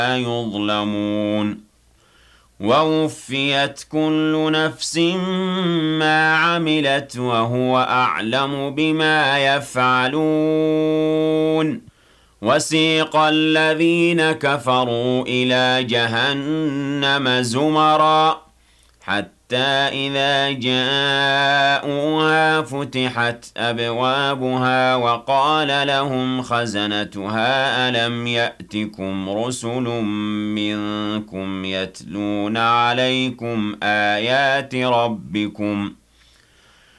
يظلمون ووفيت كل نفس ما عملت وهو أعلم بما يفعلون وسيق الذين كفروا إلى جهنم زمرًا حتى إذا جاءوها فتحت أبوابها وقال لهم خزنتها ألم يأتكم رسل منكم يتلون عليكم آيات ربكم